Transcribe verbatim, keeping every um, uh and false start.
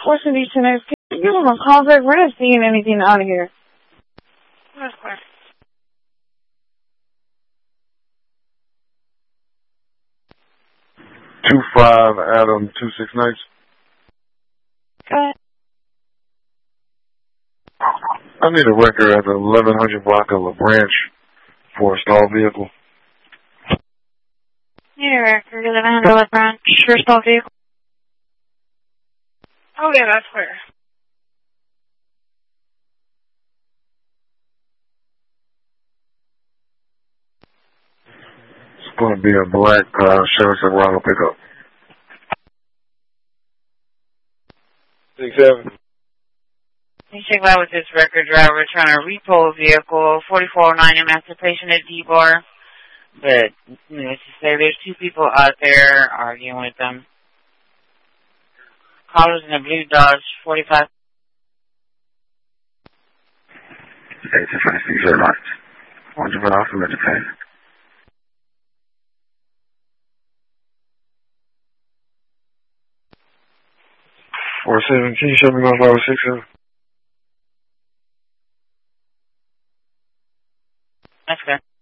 What's in these next? Give them a contact. We're not seeing anything out of here. That's fine. Two five Adam two six nights. Go ahead. I need a record at the eleven hundred block of La Branch for a stalled vehicle. Need a record eleven hundred La Branch for a stalled vehicle. Oh yeah, that's fair. It's going to be a black uh, Chevy Silverado pickup. Six seven. You check that with this record driver trying to repo a vehicle, forty-four oh nine Emancipation at D-Bar. But, you know, let's just say there's two people out there arguing with them. Callers in a blue Dodge, forty-five. eight two five six zero lines. one hundred off from the defense. four seven, can you show me my five six seven? That's good.